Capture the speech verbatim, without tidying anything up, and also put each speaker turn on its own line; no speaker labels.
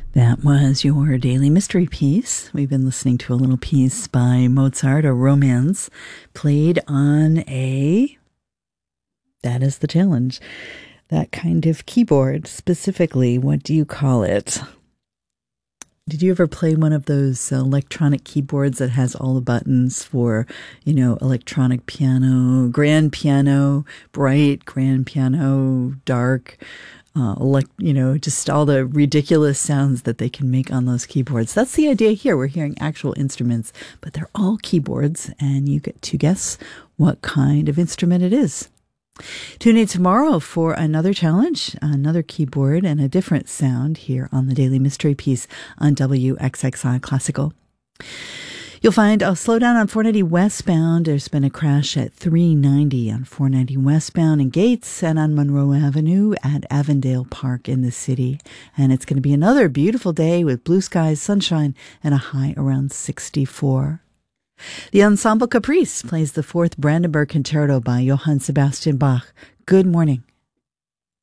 That was your daily mystery piece. We've been listening to a little piece by Mozart, a romance, played on a, that is the challenge, that kind of keyboard. Specifically, what do you call it? Did you ever play one of those electronic keyboards that has all the buttons for, you know, electronic piano, grand piano, bright, grand piano, dark, uh, elect, you know, just all the ridiculous sounds that they can make on those keyboards? That's the idea here. We're hearing actual instruments, but they're all keyboards, and you get to guess what kind of instrument it is. Tune in tomorrow for another challenge, another keyboard, and a different sound here on the Daily Mystery Piece on W X X I Classical. You'll find a slowdown on four ninety westbound. There's been a crash at three ninety on four ninety westbound in Gates and on Monroe Avenue at Avondale Park in the city. And it's going to be another beautiful day with blue skies, sunshine, and a high around sixty-four. The Ensemble Caprice plays the fourth Brandenburg Concerto by Johann Sebastian Bach. Good morning.